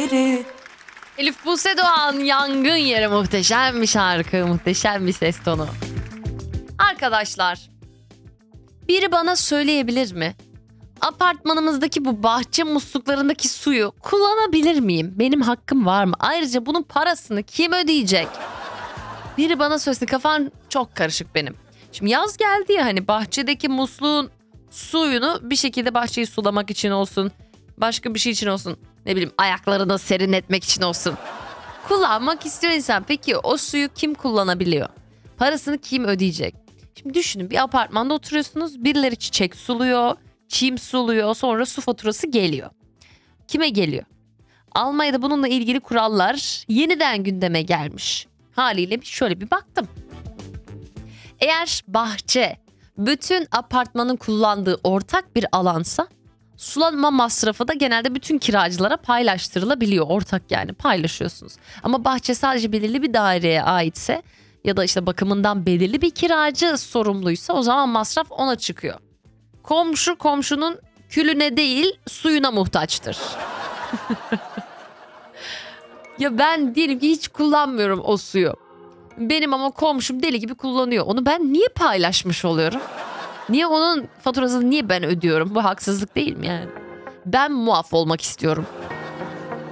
yeri. Elif Buse Doğan, Yangın Yeri, muhteşem bir şarkı, muhteşem bir ses tonu. Arkadaşlar, biri bana söyleyebilir mi? Apartmanımızdaki bu bahçe musluklarındaki suyu kullanabilir miyim? Benim hakkım var mı? Ayrıca bunun parasını kim ödeyecek? Biri bana söylesin, kafam çok karışık benim. Şimdi yaz geldi ya, hani bahçedeki musluğun suyunu bir şekilde bahçeyi sulamak için olsun, başka bir şey için olsun, ne bileyim ayaklarını serinletmek için olsun, kullanmak istiyor insan. Peki o suyu kim kullanabiliyor? Parasını kim ödeyecek? Şimdi düşünün, bir apartmanda oturuyorsunuz, birileri çiçek suluyor, çim suluyor, sonra su faturası geliyor. Kime geliyor? Almanya'da bununla ilgili kurallar yeniden gündeme gelmiş. Haliyle şöyle bir baktım. Eğer bahçe bütün apartmanın kullandığı ortak bir alansa, sulama masrafı da genelde bütün kiracılara paylaştırılabiliyor. Ortak, yani paylaşıyorsunuz. Ama bahçe sadece belirli bir daireye aitse ya da işte bakımından belirli bir kiracı sorumluysa, o zaman masraf ona çıkıyor. Komşu komşunun külüne değil suyuna muhtaçtır. Ya ben diyelim ki hiç kullanmıyorum o suyu. Benim ama komşum deli gibi kullanıyor. Onu ben niye paylaşmış oluyorum? Niye onun faturasını niye ben ödüyorum? Bu haksızlık değil mi yani? Ben muaf olmak istiyorum.